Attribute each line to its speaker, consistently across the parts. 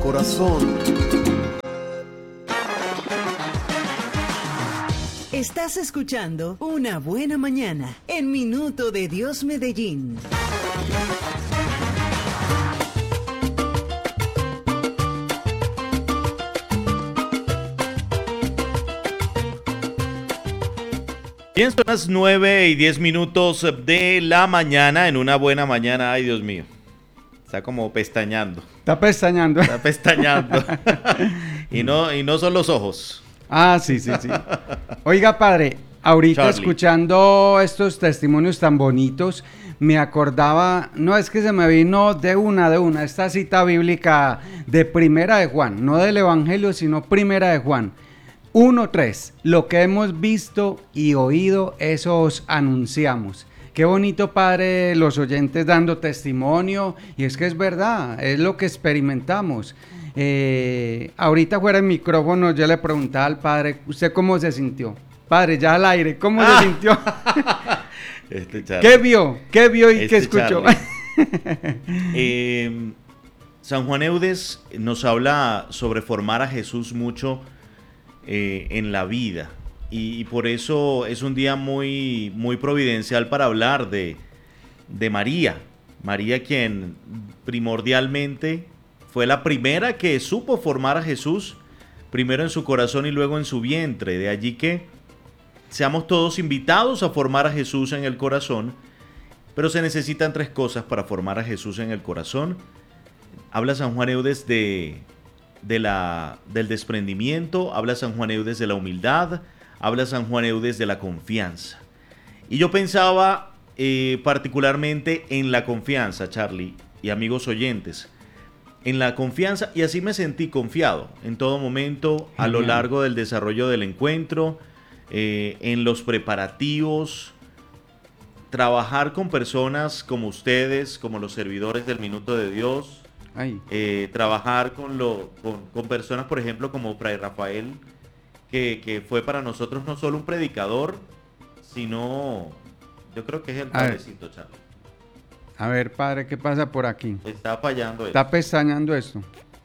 Speaker 1: corazón.
Speaker 2: Estás escuchando Una Buena Mañana en Minuto de Dios Medellín.
Speaker 3: Bien, son las 9:10 de la mañana en Una Buena Mañana. Ay, Dios mío. Está como pestañando.
Speaker 4: Está pestañando.
Speaker 3: Está pestañando. y no son los ojos.
Speaker 4: Ah, sí. Oiga, padre, ahorita
Speaker 3: Charlie,
Speaker 4: escuchando estos testimonios tan bonitos, me acordaba, no es que se me vino de una, esta cita bíblica de Primera de Juan, no del Evangelio, sino Primera de Juan. 1:3, lo que hemos visto y oído, eso os anunciamos. Qué bonito, padre, los oyentes dando testimonio, y es que es verdad, es lo que experimentamos. Ahorita fuera del micrófono yo le preguntaba al padre, ¿usted cómo se sintió? Padre, ya al aire, ¿cómo se sintió? ¿Qué vio y qué escuchó?
Speaker 3: San Juan Eudes nos habla sobre formar a Jesús mucho en la vida, y por eso es un día muy, muy providencial para hablar de María, quien primordialmente fue la primera que supo formar a Jesús, primero en su corazón y luego en su vientre. De allí que seamos todos invitados a formar a Jesús en el corazón, pero se necesitan 3 cosas para formar a Jesús en el corazón. Habla San Juan Eudes del desprendimiento, habla San Juan Eudes de la humildad, habla San Juan Eudes de la confianza. Y yo pensaba particularmente en la confianza, Charlie y amigos oyentes, en la confianza, y así me sentí confiado en todo momento a lo largo del desarrollo del encuentro, en los preparativos, trabajar con personas como ustedes, como los servidores del Minuto de Dios. Trabajar con personas, por ejemplo, como Fray Rafael, que fue para nosotros no solo un predicador, sino, yo creo que es el padrecito, Charlie.
Speaker 4: A ver, padre, ¿qué pasa por aquí?
Speaker 3: Está fallando esto.
Speaker 4: Está pestañando esto.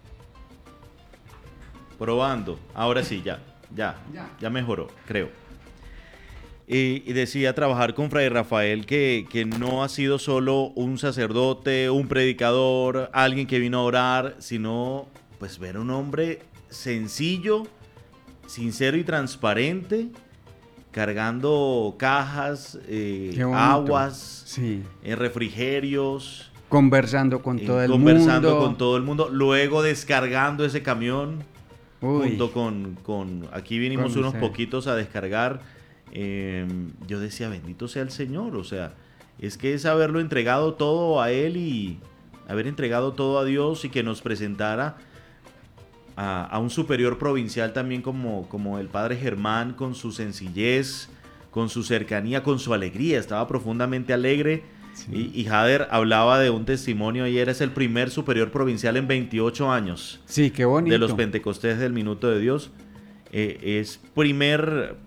Speaker 3: Probando. Ahora sí, ya mejoró, creo. Y decía trabajar con Fray Rafael, que no ha sido solo un sacerdote, un predicador, alguien que vino a orar, sino pues ver un hombre sencillo, sincero y transparente, cargando cajas, aguas,
Speaker 4: sí,
Speaker 3: refrigerios,
Speaker 4: conversando con todo el mundo,
Speaker 3: luego descargando ese camión.
Speaker 4: Uy.
Speaker 3: Junto con aquí vinimos
Speaker 4: con
Speaker 3: unos
Speaker 4: usted.
Speaker 3: poquitos a descargar. Yo decía, bendito sea el Señor, o sea, es que es haberlo entregado todo a Él y haber entregado todo a Dios, y que nos presentara a un superior provincial también como el padre Germán, con su sencillez, con su cercanía, con su alegría. Estaba profundamente alegre. Sí. Y Jader hablaba de un testimonio ayer, es el primer superior provincial en 28 años.
Speaker 4: Sí, qué bonito.
Speaker 3: De los Pentecostés del Minuto de Dios. Es primer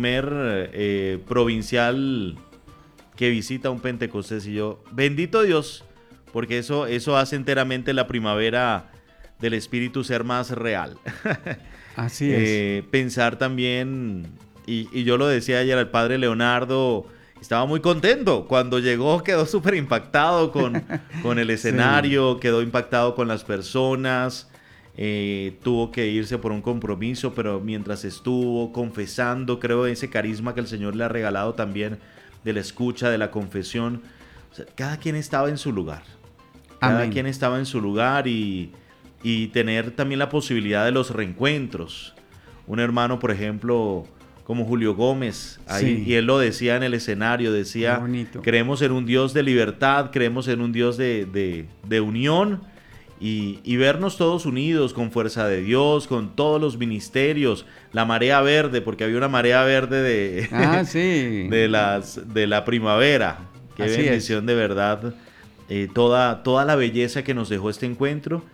Speaker 3: provincial que visita un Pentecostés, y yo, bendito Dios, porque eso hace enteramente la primavera del Espíritu ser más real.
Speaker 4: Así es.
Speaker 3: Pensar también, y yo lo decía ayer al padre Leonardo, estaba muy contento cuando llegó, quedó súper impactado con el escenario, sí. Quedó impactado con las personas. Tuvo que irse por un compromiso, pero mientras estuvo confesando, creo, ese carisma que el Señor le ha regalado también, de la escucha, de la confesión, o sea, cada quien estaba en su lugar. Cada quien estaba en su lugar, y tener también la posibilidad de los reencuentros. Un hermano, por ejemplo, como Julio Gómez, ahí, sí. Y él lo decía en el escenario, decía, creemos en un Dios de libertad, creemos en un Dios de unión, y vernos todos unidos con Fuerza de Dios, con todos los ministerios, la marea verde, porque había una marea verde
Speaker 4: sí.
Speaker 3: de la primavera. Qué así bendición es. De verdad, toda la belleza que nos dejó este encuentro,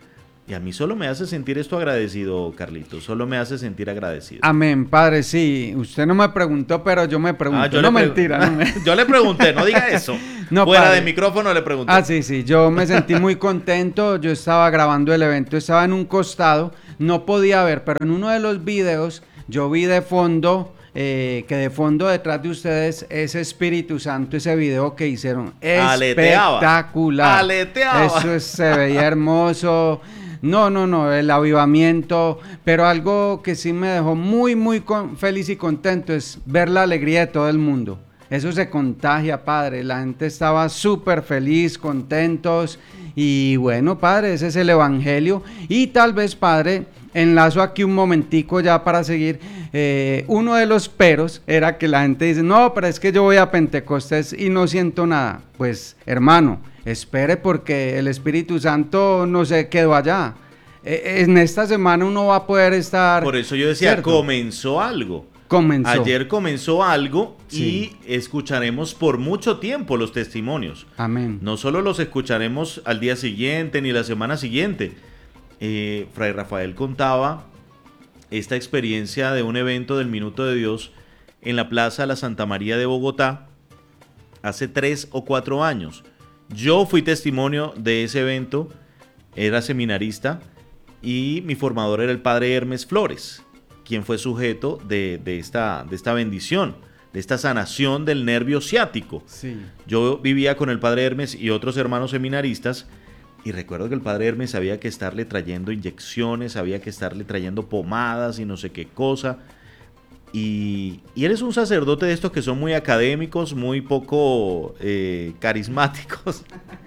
Speaker 3: Y a mí solo me hace sentir esto agradecido, Carlito, solo me hace sentir agradecido.
Speaker 4: Amén, Padre, sí. Usted no me preguntó, pero yo me pregunto. No, mentira. No
Speaker 3: Yo le pregunté, no diga eso.
Speaker 4: No,
Speaker 3: fuera
Speaker 4: padre.
Speaker 3: de micrófono le pregunté.
Speaker 4: Sí, yo me sentí muy contento. Yo estaba grabando el evento, estaba en un costado, no podía ver, pero en uno de los videos yo vi de fondo, que de fondo detrás de ustedes ese Espíritu Santo, ese video que hicieron, espectacular.
Speaker 3: Aleteaba.
Speaker 4: Eso se veía hermoso. No, el avivamiento, pero algo que sí me dejó muy feliz y contento es ver la alegría de todo el mundo. Eso se contagia, Padre. La gente estaba súper feliz, contentos. Y bueno, Padre, ese es el Evangelio. Y tal vez, Padre, enlazo aquí un momentico ya para seguir. Uno de los peros era que la gente dice, no, pero es que yo voy a Pentecostés y no siento nada. Pues, hermano, espere porque el Espíritu Santo no se quedó allá. En esta semana uno va a poder estar...
Speaker 3: Por eso yo decía,
Speaker 4: ¿cierto?
Speaker 3: comenzó algo. Ayer comenzó algo, sí. Y escucharemos por mucho tiempo los testimonios.
Speaker 4: Amén.
Speaker 3: No solo los escucharemos al día siguiente ni la semana siguiente. Fray Rafael contaba esta experiencia de un evento del Minuto de Dios en la Plaza La Santa María de Bogotá hace 3 o 4 años. Yo fui testimonio de ese evento, era seminarista y mi formador era el padre Hermes Flores, quien fue sujeto de esta bendición, de esta sanación del nervio ciático.
Speaker 4: Sí.
Speaker 3: Yo vivía con el padre Hermes y otros hermanos seminaristas y recuerdo que el padre Hermes había que estarle trayendo inyecciones, había que estarle trayendo pomadas y no sé qué cosa. Y él es un sacerdote de estos que son muy académicos, muy poco carismáticos.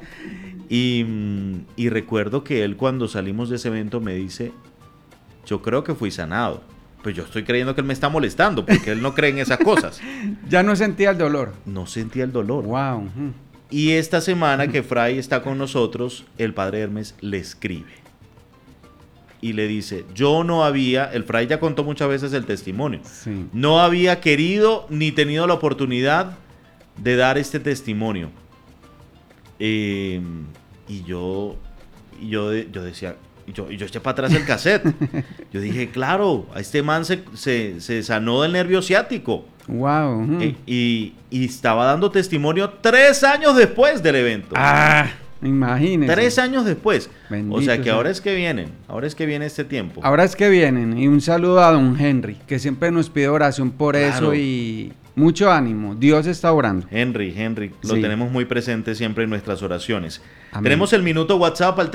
Speaker 3: Y recuerdo que él, cuando salimos de ese evento, me dice, yo creo que fui sanado. Pues yo estoy creyendo que él me está molestando, porque él no cree en esas cosas.
Speaker 4: Ya no sentía el dolor.
Speaker 3: No sentía el dolor.
Speaker 4: Wow.
Speaker 3: Y esta semana que Fray está con nosotros, el padre Hermes le escribe. Y le dice, el Fray ya contó muchas veces el testimonio.
Speaker 4: Sí.
Speaker 3: No había querido ni tenido la oportunidad de dar este testimonio. Y yo decía, yo eché para atrás el cassette. Yo dije, claro, a este man se sanó del nervio ciático.
Speaker 4: Wow.
Speaker 3: Y estaba dando testimonio 3 años después del evento.
Speaker 4: Imagínense.
Speaker 3: 3 años después.
Speaker 4: Bendito
Speaker 3: o sea que
Speaker 4: sea.
Speaker 3: ahora es que viene este tiempo.
Speaker 4: Ahora es que vienen. Y un saludo a don Henry, que siempre nos pide oración por eso y mucho ánimo. Dios está orando.
Speaker 3: Henry, lo tenemos muy presente siempre en nuestras oraciones.
Speaker 4: Amén.
Speaker 3: Tenemos el minuto WhatsApp al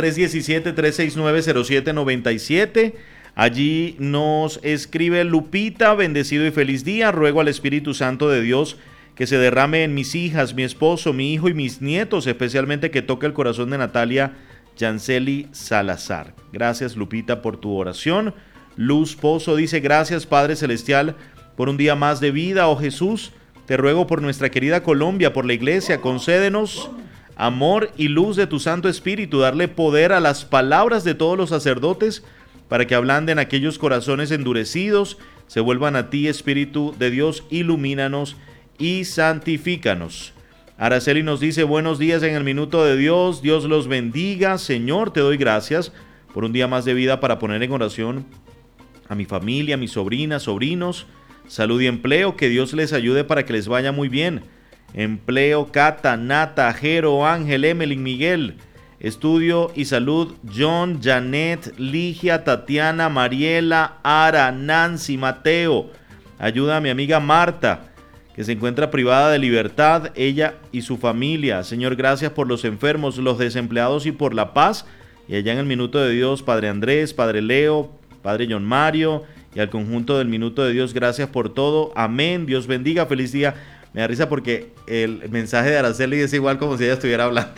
Speaker 3: 317-369-0797. Allí nos escribe Lupita, bendecido y feliz día. Ruego al Espíritu Santo de Dios que se derrame en mis hijas, mi esposo, mi hijo y mis nietos, especialmente que toque el corazón de Natalia Yanceli Salazar. Gracias, Lupita, por tu oración. Luz Pozo dice, gracias, Padre Celestial, por un día más de vida, oh Jesús. Te ruego por nuestra querida Colombia, por la iglesia, concédenos amor y luz de tu Santo Espíritu, darle poder a las palabras de todos los sacerdotes para que ablanden aquellos corazones endurecidos, se vuelvan a ti, Espíritu de Dios, ilumínanos y santifícanos. Araceli nos dice, buenos días en el Minuto de Dios, Dios los bendiga. Señor, te doy gracias por un día más de vida para poner en oración a mi familia, a mis sobrinas, sobrinos, salud y empleo, que Dios les ayude para que les vaya muy bien. Empleo, Cata, Nata, Jero, Ángel, Emelín, Miguel. Estudio y salud, John, Janet, Ligia, Tatiana, Mariela, Ara, Nancy, Mateo. Ayuda a mi amiga Marta, que se encuentra privada de libertad, ella y su familia. Señor, gracias por los enfermos, los desempleados y por la paz. Y allá en el Minuto de Dios, Padre Andrés, Padre Leo, Padre John Mario y al conjunto del Minuto de Dios, gracias por todo. Amén. Dios bendiga. Feliz día. Me da risa porque el mensaje de Araceli es igual como si ella estuviera hablando.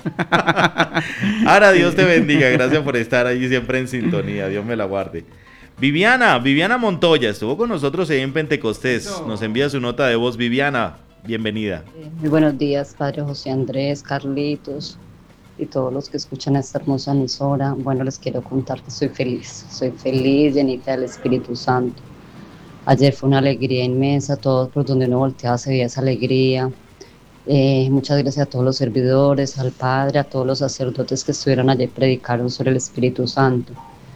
Speaker 3: Ahora, Dios te bendiga. Gracias por estar ahí siempre en sintonía. Dios me la guarde. Viviana Montoya estuvo con nosotros ahí en Pentecostés. Nos envía su nota de voz. Viviana, bienvenida.
Speaker 1: Muy buenos días, Padre José Andrés, Carlitos y todos los que escuchan esta hermosa emisora. Bueno, les quiero contar que soy feliz, llenita del Espíritu Santo. Ayer fue una alegría inmensa, todo por donde uno volteaba se veía esa alegría. Muchas gracias a todos los servidores, al Padre, a todos los sacerdotes que estuvieron ayer, predicaron sobre el Espíritu Santo.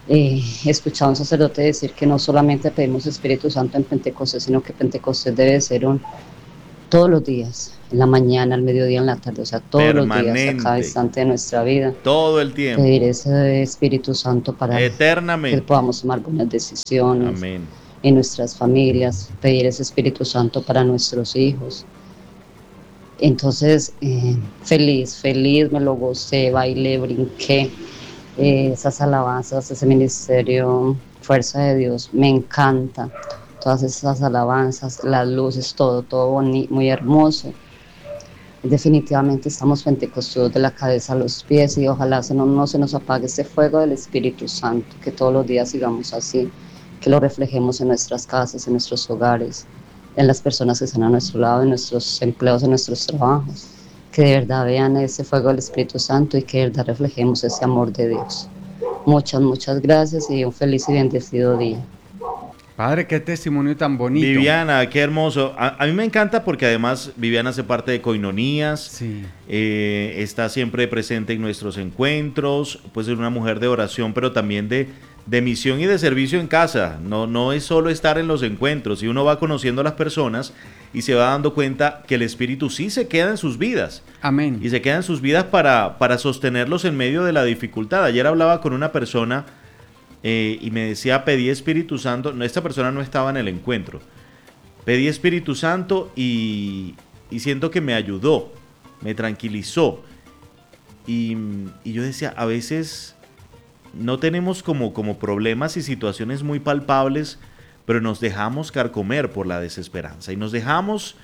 Speaker 1: He escuchado a un sacerdote decir que no solamente pedimos Espíritu Santo en Pentecostés, sino que Pentecostés debe ser todos los días, en la mañana, al mediodía, en la tarde, o sea, todos los días, a cada
Speaker 3: permanente,
Speaker 1: instante de nuestra vida.
Speaker 3: todo el tiempo,
Speaker 1: Pedir ese Espíritu Santo para que
Speaker 3: eternamente.
Speaker 1: podamos tomar buenas decisiones
Speaker 3: Amén.
Speaker 1: en nuestras familias, pedir ese Espíritu Santo para nuestros hijos. Entonces, feliz, me lo gocé, bailé, brinqué, esas alabanzas, ese ministerio, Fuerza de Dios, me encanta. Todas esas alabanzas, las luces, todo muy hermoso. Definitivamente estamos pentecosteos de la cabeza a los pies y ojalá no se nos apague este fuego del Espíritu Santo, que todos los días sigamos así, que lo reflejemos en nuestras casas, en nuestros hogares, en las personas que están a nuestro lado, en nuestros empleos, en nuestros trabajos, que de verdad vean ese fuego del Espíritu Santo y que de verdad reflejemos ese amor de Dios. Muchas gracias y un feliz y bendecido día.
Speaker 4: Padre, qué testimonio tan bonito.
Speaker 3: Viviana, qué hermoso. A mí me encanta porque además Viviana hace parte de Coinonías,
Speaker 4: Sí.
Speaker 3: Está siempre presente en nuestros encuentros, pues es una mujer de oración, pero también de misión y de servicio en casa. No es solo estar en los encuentros, y uno va conociendo a las personas y se va dando cuenta que el Espíritu sí se queda en sus vidas.
Speaker 4: Amén.
Speaker 3: Y se queda en sus vidas para sostenerlos en medio de la dificultad. Ayer hablaba con una persona y me decía, pedí Espíritu Santo. No, esta persona no estaba en el encuentro. Pedí Espíritu Santo y siento que me ayudó, me tranquilizó. Y yo decía, a veces no tenemos como problemas y situaciones muy palpables, pero nos dejamos carcomer por la desesperanza y nos dejamos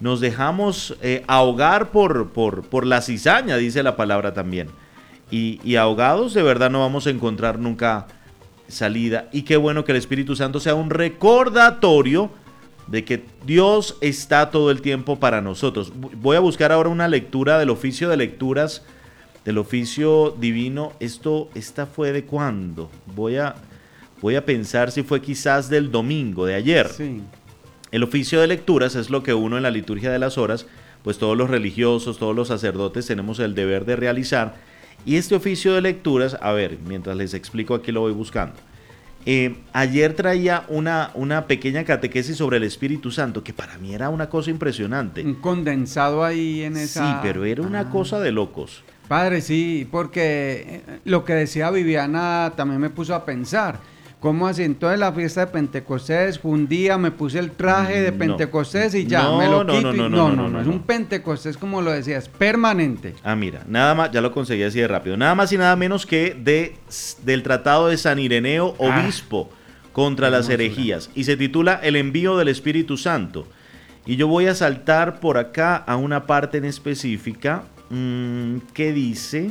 Speaker 3: ahogar por la cizaña, dice la palabra también. Y ahogados de verdad no vamos a encontrar nunca salida. Y qué bueno que el Espíritu Santo sea un recordatorio de que Dios está todo el tiempo para nosotros. Voy a buscar ahora una lectura del oficio de lecturas del oficio divino. ¿Esta fue de cuándo? Voy a pensar si fue quizás del domingo, de ayer.
Speaker 4: Sí.
Speaker 3: El oficio de lecturas es lo que uno en la liturgia de las horas, pues todos los religiosos, todos los sacerdotes tenemos el deber de realizar. Y este oficio de lecturas, a ver, mientras les explico, aquí lo voy buscando. Ayer traía una pequeña catequesis sobre el Espíritu Santo, que para mí era una cosa impresionante.
Speaker 4: Un condensado ahí en esa...
Speaker 3: Sí, pero era una cosa de locos.
Speaker 4: Padre, sí, porque lo que decía Viviana también me puso a pensar. ¿Cómo así? Entonces la fiesta de Pentecostés fue un día, me puse el traje de Pentecostés y ya, me lo quito. No, es un Pentecostés, como lo decías, permanente.
Speaker 3: Ah, mira, nada más, ya lo conseguí así de rápido. Nada más y nada menos que del Tratado de San Ireneo, obispo, contra las herejías. Y se titula El envío del Espíritu Santo. Y yo voy a saltar por acá a una parte en específica. ¿Qué dice?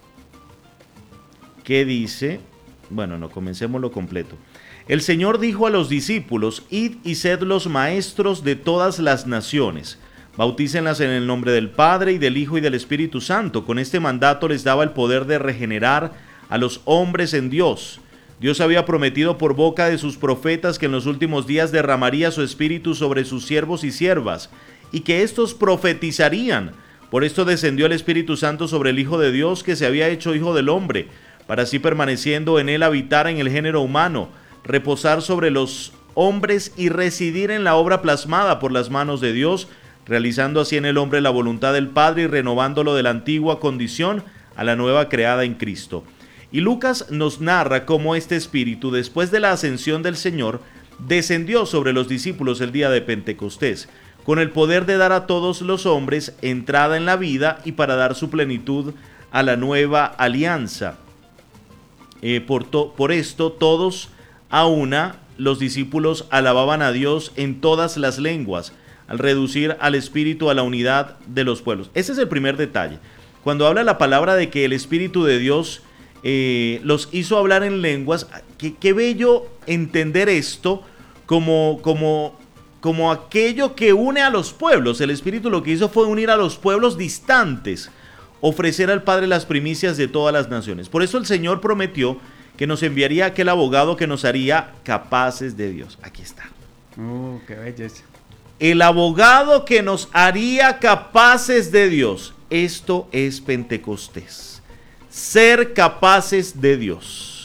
Speaker 3: Bueno, no, comencémoslo completo. El Señor dijo a los discípulos: id y sed los maestros de todas las naciones. Bautícenlas en el nombre del Padre, y del Hijo, y del Espíritu Santo. Con este mandato les daba el poder de regenerar a los hombres en Dios. Dios había prometido por boca de sus profetas que en los últimos días derramaría su Espíritu sobre sus siervos y siervas, y que éstos profetizarían. Por esto descendió el Espíritu Santo sobre el Hijo de Dios, que se había hecho Hijo del Hombre, para así, permaneciendo en él, habitar en el género humano, reposar sobre los hombres y residir en la obra plasmada por las manos de Dios, realizando así en el hombre la voluntad del Padre y renovándolo de la antigua condición a la nueva creada en Cristo. Y Lucas nos narra cómo este Espíritu, después de la ascensión del Señor, descendió sobre los discípulos el día de Pentecostés, con el poder de dar a todos los hombres entrada en la vida y para dar su plenitud a la nueva alianza. Por esto todos a una, los discípulos alababan a Dios en todas las lenguas, al reducir al Espíritu a la unidad de los pueblos. Ese es el primer detalle. Cuando habla la palabra de que el Espíritu de Dios los hizo hablar en lenguas, qué bello entender esto como aquello que une a los pueblos. El Espíritu lo que hizo fue unir a los pueblos distantes, ofrecer al Padre las primicias de todas las naciones. Por eso el Señor prometió que nos enviaría aquel abogado que nos haría capaces de Dios. Aquí está.
Speaker 4: Qué belleza.
Speaker 3: El abogado que nos haría capaces de Dios. Esto es Pentecostés. Ser capaces de Dios.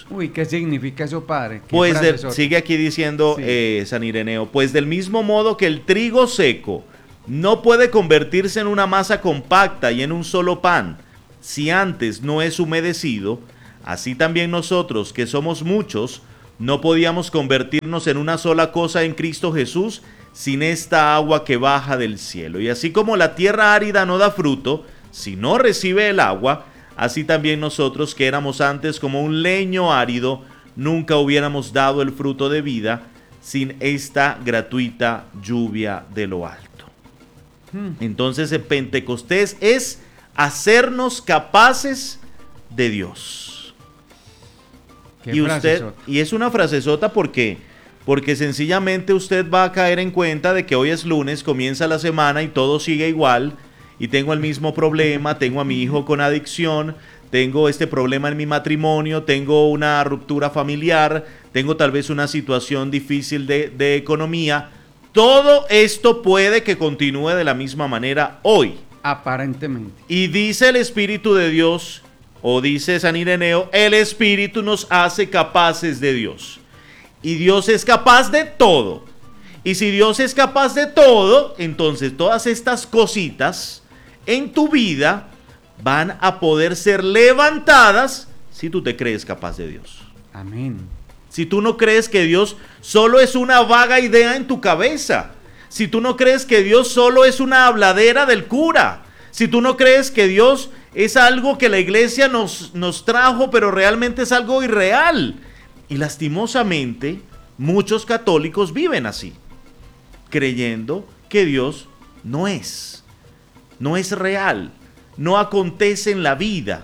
Speaker 4: Uy, ¿qué significa eso, padre? ¿Qué
Speaker 3: Pues
Speaker 4: frasezota?
Speaker 3: sigue aquí diciendo
Speaker 4: Sí.
Speaker 3: San Ireneo, pues del mismo modo que el trigo seco no puede convertirse en una masa compacta y en un solo pan, si antes no es humedecido, así también nosotros, que somos muchos, no podíamos convertirnos en una sola cosa en Cristo Jesús sin esta agua que baja del cielo. Y así como la tierra árida no da fruto, si no recibe el agua, así también nosotros, que éramos antes como un leño árido, nunca hubiéramos dado el fruto de vida sin esta gratuita lluvia de lo alto. Entonces el Pentecostés es hacernos capaces de Dios.
Speaker 4: ¿Qué
Speaker 3: Y usted,
Speaker 4: frasezota?
Speaker 3: y es una frasezota porque sencillamente usted va a caer en cuenta de que hoy es lunes, comienza la semana y todo sigue igual, y tengo el mismo problema, tengo a mi hijo con adicción, tengo este problema en mi matrimonio, tengo una ruptura familiar, tengo tal vez una situación difícil de economía. Todo esto puede que continúe de la misma manera hoy.
Speaker 4: Aparentemente.
Speaker 3: Y dice el Espíritu de Dios, o dice San Ireneo, el Espíritu nos hace capaces de Dios. Y Dios es capaz de todo. Y si Dios es capaz de todo, entonces todas estas cositas en tu vida van a poder ser levantadas si tú te crees capaz de Dios.
Speaker 4: Amén.
Speaker 3: Si tú no crees que Dios solo es una vaga idea en tu cabeza, si tú no crees que Dios solo es una habladera del cura, si tú no crees que Dios es algo que la iglesia nos trajo, pero realmente es algo irreal. Y lastimosamente, muchos católicos viven así, creyendo que Dios no es real, no acontece en la vida.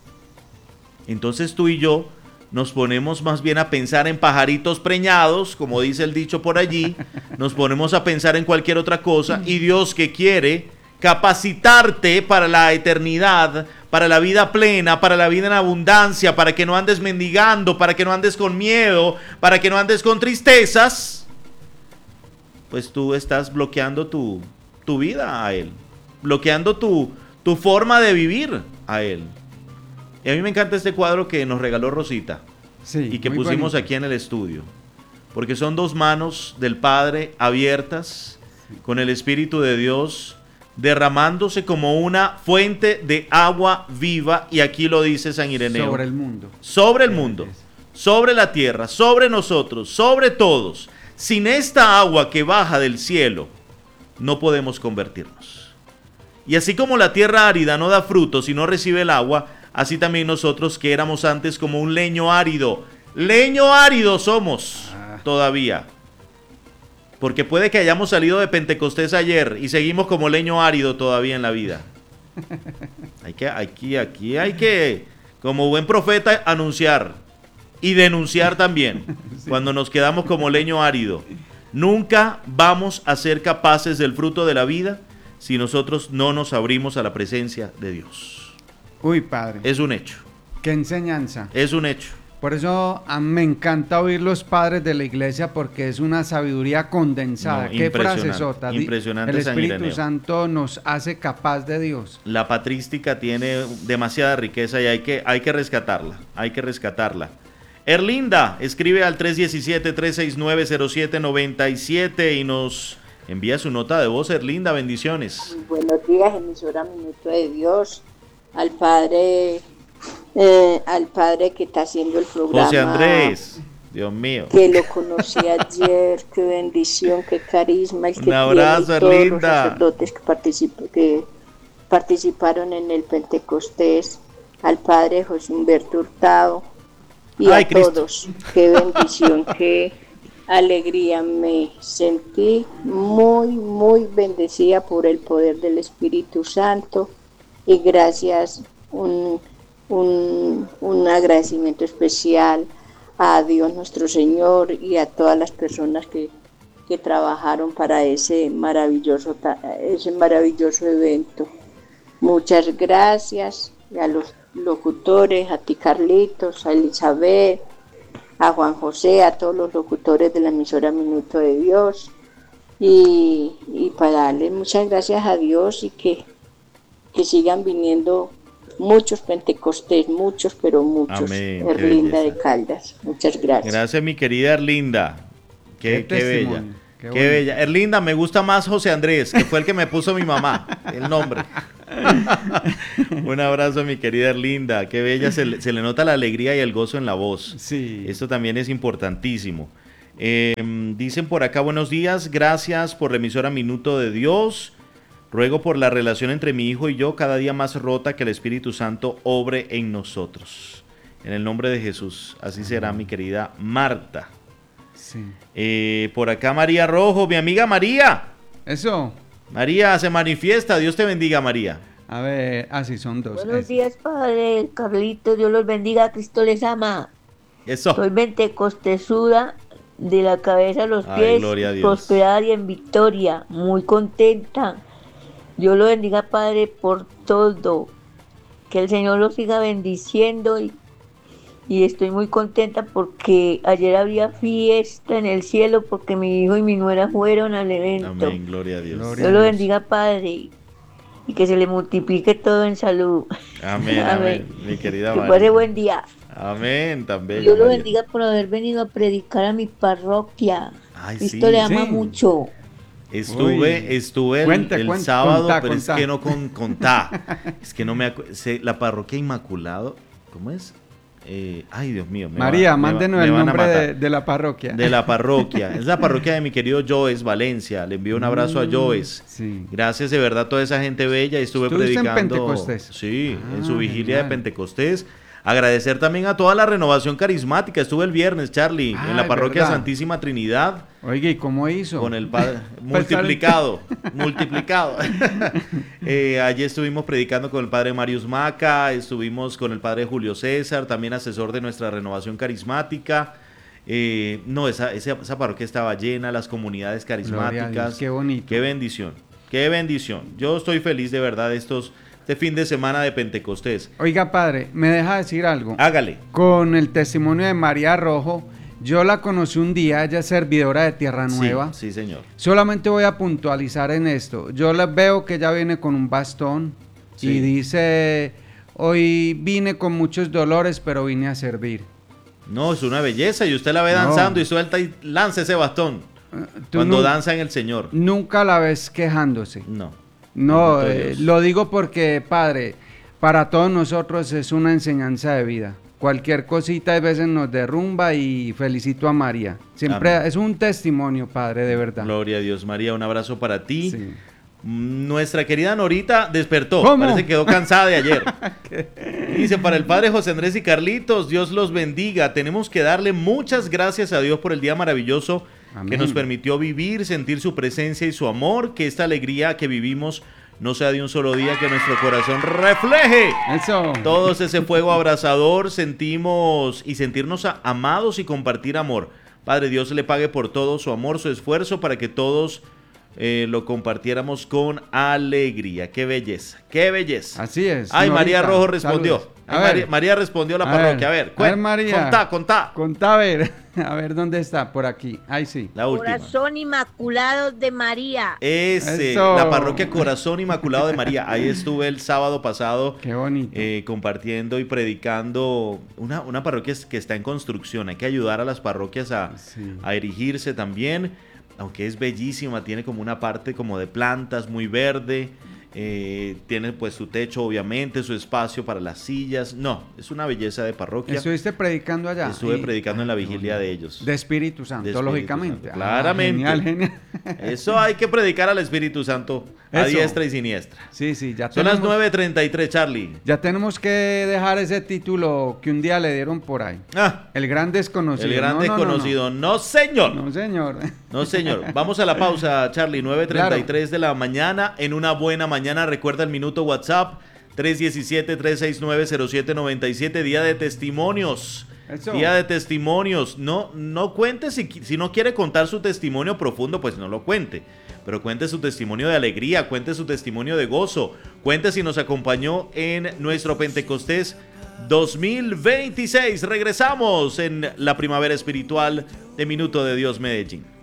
Speaker 3: Entonces tú y yo nos ponemos más bien a pensar en pajaritos preñados, como dice el dicho por allí, nos ponemos a pensar en cualquier otra cosa, y Dios, que quiere capacitarte para la eternidad, para la vida plena, para la vida en abundancia, para que no andes mendigando, para que no andes con miedo, para que no andes con tristezas, pues tú estás bloqueando tu vida a Él, bloqueando tu forma de vivir a Él. Y a mí me encanta este cuadro que nos regaló Rosita,
Speaker 4: Sí,
Speaker 3: y que
Speaker 4: muy
Speaker 3: pusimos
Speaker 4: bonito.
Speaker 3: aquí en el estudio, porque son dos manos del Padre abiertas con el Espíritu de Dios derramándose como una fuente de agua viva, y aquí lo dice San Ireneo,
Speaker 4: Sobre el mundo.
Speaker 3: sobre el mundo, sobre la tierra, sobre nosotros, sobre todos. Sin esta agua que baja del cielo, no podemos convertirnos. Y así como la tierra árida no da frutos y no recibe el agua, así también nosotros, que éramos antes como un leño árido somos todavía. Porque puede que hayamos salido de Pentecostés ayer y seguimos como leño árido todavía en la vida. Aquí hay que, como buen profeta, anunciar y denunciar también. Sí. Cuando nos quedamos como leño árido, nunca vamos a ser capaces del fruto de la vida si nosotros no nos abrimos a la presencia de Dios.
Speaker 4: Uy, padre.
Speaker 3: Es un hecho.
Speaker 4: Qué enseñanza.
Speaker 3: Es un hecho.
Speaker 4: Por eso me encanta oír los padres de la iglesia, porque es una sabiduría condensada.
Speaker 3: No,
Speaker 4: Qué frasezota.
Speaker 3: Impresionante.
Speaker 4: El Espíritu
Speaker 3: San Ireneo.
Speaker 4: Santo nos hace capaz de Dios.
Speaker 3: La patrística tiene demasiada riqueza y hay que rescatarla. Hay que rescatarla. Erlinda escribe al 317-369-0797 y nos envía su nota de voz. Erlinda, bendiciones.
Speaker 5: Buenos días, emisora Minuto de Dios. Al padre que está haciendo el programa.
Speaker 3: José Andrés, Dios mío.
Speaker 5: Que lo conocí ayer, qué bendición, qué carisma. El que
Speaker 3: Un abrazo,
Speaker 5: tiene, y todos
Speaker 3: Erlinda.
Speaker 5: los sacerdotes que participaron en el Pentecostés. Al padre José Humberto Hurtado y
Speaker 3: Ay,
Speaker 5: a
Speaker 3: Cristo.
Speaker 5: todos. Qué bendición, qué alegría. Me sentí muy, muy bendecida por el poder del Espíritu Santo. Y gracias, un agradecimiento especial a Dios nuestro Señor y a todas las personas que trabajaron para ese maravilloso evento. Muchas gracias a los locutores, a ti Carlitos, a Elizabeth, a Juan José, a todos los locutores de la emisora Minuto de Dios, y para darles muchas gracias a Dios y que sigan viniendo muchos Pentecostés, muchos, pero muchos.
Speaker 3: Amén, qué
Speaker 5: Erlinda de
Speaker 3: belleza.
Speaker 5: Caldas, muchas gracias.
Speaker 3: Gracias, mi querida Erlinda. Qué bella.
Speaker 4: testimonio, qué
Speaker 3: Qué
Speaker 4: bonito.
Speaker 3: bella. Erlinda, me gusta más José Andrés, que fue el que me puso mi mamá, el nombre. Un abrazo, mi querida Erlinda. Qué bella, se le nota la alegría y el gozo en la voz.
Speaker 4: Sí.
Speaker 3: Esto también es importantísimo. Dicen por acá, buenos días, gracias por la emisora Minuto de Dios. Ruego por la relación entre mi hijo y yo, cada día más rota, que el Espíritu Santo obre en nosotros. En el nombre de Jesús, así será, mi querida Marta.
Speaker 4: Sí.
Speaker 3: Por acá María Rojo, mi amiga María.
Speaker 4: Eso.
Speaker 3: María se manifiesta, Dios te bendiga, María.
Speaker 4: A ver, sí, son dos.
Speaker 6: Buenos días, Padre Carlitos, Dios los bendiga, Cristo les ama.
Speaker 3: Eso.
Speaker 6: Soy pentecostesuda, de la cabeza a los
Speaker 3: Ay,
Speaker 6: pies,
Speaker 3: gloria a Dios.
Speaker 6: prosperada y en victoria, muy contenta. Dios lo bendiga, Padre, por todo. Que el Señor lo siga bendiciendo y estoy muy contenta porque ayer había fiesta en el cielo porque mi hijo y mi nuera fueron al evento.
Speaker 3: Amén, gloria a Dios.
Speaker 4: Gloria.
Speaker 6: Dios lo bendiga, Padre, y que se le multiplique todo en salud.
Speaker 3: Amén, amén, mi querida
Speaker 6: Que pase
Speaker 3: María.
Speaker 6: buen día.
Speaker 3: Amén, también.
Speaker 6: Dios lo bendiga por haber venido a predicar a mi parroquia.
Speaker 3: Ay,
Speaker 6: Cristo
Speaker 3: sí.
Speaker 6: le ama
Speaker 4: Sí.
Speaker 6: mucho.
Speaker 3: Estuve el,
Speaker 4: Cuente,
Speaker 3: el
Speaker 4: cuente,
Speaker 3: sábado,
Speaker 4: contá,
Speaker 3: pero
Speaker 4: contá.
Speaker 3: es que no contá. Es que no me la parroquia Inmaculado, ¿cómo es? Ay, Dios mío.
Speaker 4: María, mándenos
Speaker 3: me
Speaker 4: el
Speaker 3: van a
Speaker 4: nombre
Speaker 3: matar.
Speaker 4: de la parroquia.
Speaker 3: De la parroquia. Es la parroquia de mi querido Joes Valencia. Le envío un abrazo a Joes.
Speaker 4: Sí.
Speaker 3: Gracias de verdad a toda esa gente bella. Estuve
Speaker 4: ¿Estuviste en
Speaker 3: predicando.
Speaker 4: Pentecostés?
Speaker 3: Sí, en
Speaker 4: Ah,
Speaker 3: su vigilia
Speaker 4: genial.
Speaker 3: de Pentecostés. Agradecer también a toda la renovación carismática. Estuve el viernes, Charlie, en la
Speaker 4: Ay,
Speaker 3: parroquia
Speaker 4: ¿verdad?
Speaker 3: Santísima Trinidad.
Speaker 4: Oiga, ¿y cómo hizo?
Speaker 3: Con el Padre
Speaker 4: Pues,
Speaker 3: multiplicado. Allí estuvimos predicando con el Padre Marius Maca, estuvimos con el Padre Julio César, también asesor de nuestra renovación carismática. No, esa parroquia estaba llena, las comunidades
Speaker 4: Gloria a
Speaker 3: carismáticas.
Speaker 4: Dios, qué bonito.
Speaker 3: Qué bendición, qué bendición. Yo estoy feliz de verdad este fin de semana de Pentecostés.
Speaker 4: Oiga, padre, ¿me deja decir algo?
Speaker 3: Hágale.
Speaker 4: Con el testimonio de María Rojo, yo la conocí un día, ella es servidora de Tierra Nueva.
Speaker 3: Sí, señor.
Speaker 4: Solamente voy a puntualizar en esto. Yo la veo que ella viene con un bastón
Speaker 3: Sí.
Speaker 4: y dice, hoy vine con muchos dolores, pero vine a servir.
Speaker 3: No, es una belleza y usted la ve
Speaker 4: No.
Speaker 3: danzando y suelta y lanza ese bastón.
Speaker 4: Tú
Speaker 3: Cuando
Speaker 4: nu-
Speaker 3: danza en el Señor.
Speaker 4: Nunca la ves quejándose.
Speaker 3: No.
Speaker 4: No,
Speaker 3: Bendito Dios.
Speaker 4: lo digo porque, padre, para todos nosotros es una enseñanza de vida. Cualquier cosita a veces nos derrumba y felicito a María. Siempre
Speaker 3: Amén.
Speaker 4: es un testimonio, padre, de verdad.
Speaker 3: Gloria a Dios, María, un abrazo para ti.
Speaker 4: Sí.
Speaker 3: Nuestra querida Norita despertó,
Speaker 4: ¿Cómo?
Speaker 3: parece que quedó cansada de ayer. Dice, para el padre José Andrés y Carlitos, Dios los bendiga. Tenemos que darle muchas gracias a Dios por el día maravilloso que
Speaker 4: Amén.
Speaker 3: nos permitió vivir, sentir su presencia y su amor, que esta alegría que vivimos no sea de un solo día, que nuestro corazón refleje
Speaker 4: Eso.
Speaker 3: todos ese fuego abrazador, sentirnos amados y compartir amor. Padre, Dios le pague por todo su amor, su esfuerzo, para que todos lo compartiéramos con alegría. Qué belleza, qué belleza.
Speaker 4: Así es.
Speaker 3: Ay, María
Speaker 4: Norita,
Speaker 3: Rojo respondió.
Speaker 4: saludos.
Speaker 3: Ay, María respondió a la parroquia. A ver,
Speaker 4: María.
Speaker 3: contá.
Speaker 4: Contá, a ver dónde está, por aquí. Ahí sí.
Speaker 3: La última.
Speaker 6: Corazón Inmaculado de María.
Speaker 4: Eso.
Speaker 3: La parroquia Corazón Inmaculado de María. Ahí estuve el sábado pasado.
Speaker 4: Qué bonito.
Speaker 3: Compartiendo y predicando una parroquia que está en construcción. Hay que ayudar a las parroquias
Speaker 4: Sí.
Speaker 3: a erigirse también, aunque es bellísima, tiene como una parte como de plantas muy verde, tiene pues su techo obviamente, su espacio para las sillas. No, es una belleza de parroquia.
Speaker 4: ¿Estuviste predicando allá?
Speaker 3: Estuve
Speaker 4: Y-
Speaker 3: predicando en la vigilia de ellos.
Speaker 4: De Espíritu Santo,
Speaker 3: De Espíritu
Speaker 4: lógicamente.
Speaker 3: Santo, claramente.
Speaker 4: Genial.
Speaker 3: Eso hay que predicar al Espíritu Santo a
Speaker 4: Eso.
Speaker 3: diestra y siniestra.
Speaker 4: Sí, sí, ya
Speaker 3: Son las
Speaker 4: tenemos,
Speaker 3: 9:33, Charlie.
Speaker 4: ya tenemos que dejar ese título que un día le dieron por ahí.
Speaker 3: Ah,
Speaker 4: El gran desconocido.
Speaker 3: el gran
Speaker 4: No, no, no,
Speaker 3: desconocido. No, señor.
Speaker 4: No, señor.
Speaker 3: No, señor. Vamos a la pausa, Charlie. 9:33 de la mañana. En una buena mañana, recuerda el minuto WhatsApp 317-369-0797. Día de testimonios.
Speaker 4: Eso.
Speaker 3: Día de testimonios. No cuente si no quiere contar su testimonio profundo, pues no lo cuente. Pero cuente su testimonio de alegría, cuente su testimonio de gozo. Cuente si nos acompañó en nuestro Pentecostés 2026. Regresamos en la primavera espiritual de Minuto de Dios Medellín.